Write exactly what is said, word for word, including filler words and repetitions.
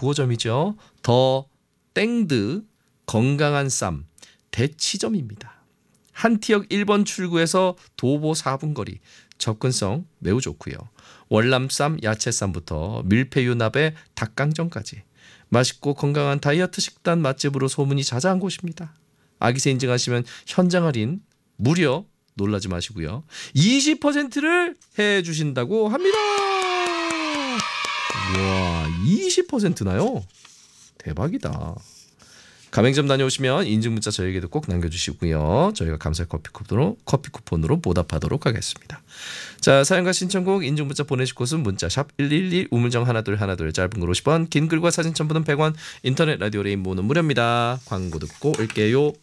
구호점이죠. 더 땡드 건강한 쌈 대치점입니다. 한티역 일 번 출구에서 도보 사 분 거리, 접근성 매우 좋고요. 월남쌈, 야채쌈부터 밀푀유나베, 닭강정까지 맛있고 건강한 다이어트 식단 맛집으로 소문이 자자한 곳입니다. 아기새 인증하시면 현장 할인 무려 놀라지 마시고요. 이십 퍼센트를 해주신다고 합니다. 와, 이십 퍼센트나요? 대박이다. 가맹점 다녀오시면 인증문자 저에게도 꼭 남겨주시고요. 저희가 감사의 커피 쿠폰으로, 커피 쿠폰으로 보답하도록 하겠습니다. 자, 사연과 신청곡 인증문자 보내실 곳은 문자샵 일일이 우물정 하나둘 하나둘 짧은 글 오십 원 긴 글과 사진 첨부는 백 원 인터넷 라디오 레인보우는 무료입니다. 광고 듣고 올게요.